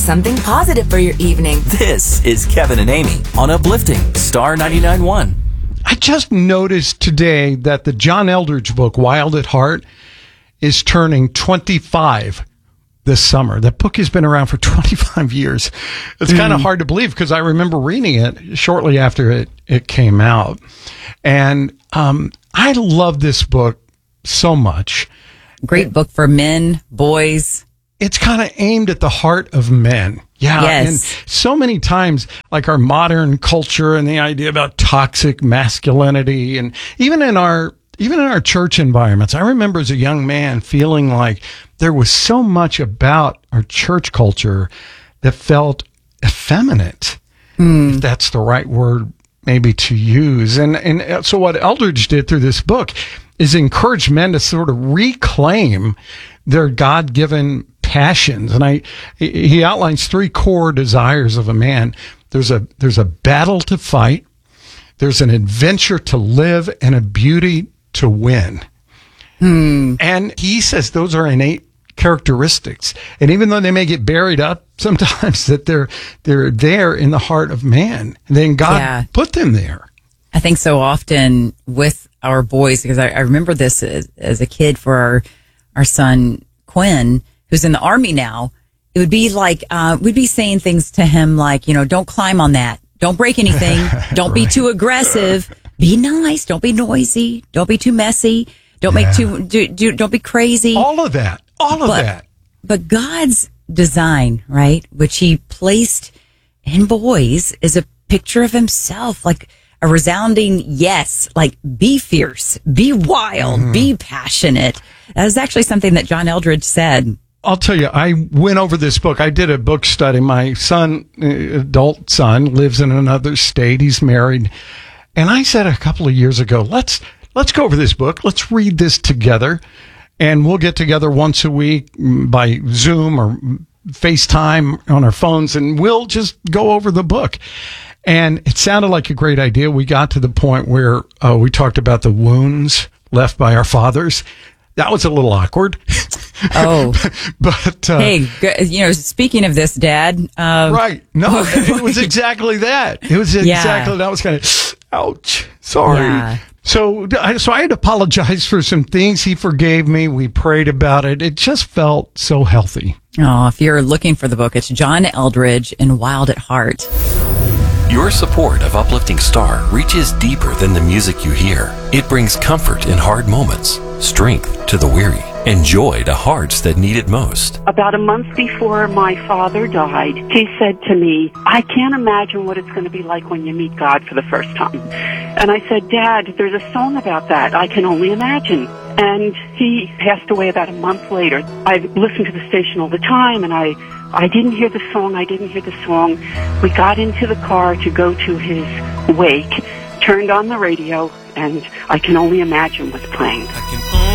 something positive for your evening. This is Kevin and Amy on Uplifting Star 99.1. I just noticed today that the John Eldredge book, Wild at Heart, is turning 25 this summer. That book has been around for 25 years. It's kind of hard to believe because I remember reading it shortly after it came out. And I love this book so much. Great book for men, boys. It's kind of aimed at the heart of men. Yeah. Yes. And so many times, like our modern culture and the idea about toxic masculinity, and even in our church environments, I remember as a young man feeling like there was so much about our church culture that felt effeminate, if that's the right word maybe to use. And so what Eldredge did through this book is encourage men to sort of reclaim their God-given passions. And he outlines 3 core desires of a man. There's a battle to fight, there's an adventure to live, and a beauty to win. And he says those are innate characteristics. And even though they may get buried up sometimes, that they're there in the heart of man. And then God put them there. I think so often with our boys, because I remember this as a kid for our son Quinn, who's in the Army now. It would be like, we'd be saying things to him like, don't climb on that. Don't break anything. Don't be too aggressive. Be nice. Don't be noisy. Don't be too messy. Don't don't be crazy. All of that. But God's design, right, which he placed in boys, is a picture of himself, like a resounding yes, like be fierce, be wild, be passionate. That was actually something that John Eldredge said. I'll tell you, I went over this book. I did a book study. My son, adult son, lives in another state. He's married. And I said a couple of years ago, let's go over this book. Let's read this together. And we'll get together once a week by Zoom or FaceTime on our phones, and we'll just go over the book. And it sounded like a great idea. We got to the point where we talked about the wounds left by our fathers. That was a little awkward. Oh, but hey, speaking of this, Dad. Right? No, it was exactly that. It was exactly that. Was kind of ouch. Sorry. Yeah. So I had to apologize for some things. He forgave me. We prayed about it. It just felt so healthy. Oh, if you're looking for the book, it's John Eldredge and Wild at Heart. Your support of Uplifting Star reaches deeper than the music you hear. It brings comfort in hard moments, strength to the weary, and joy to hearts that need it most. About a month before my father died, he said to me, I can't imagine what it's going to be like when you meet God for the first time. And I said, Dad, there's a song about that. I can only imagine. And he passed away about a month later. I listened to the station all the time, and I didn't hear the song. We got into the car to go to his wake, turned on the radio, and I Can Only Imagine was playing.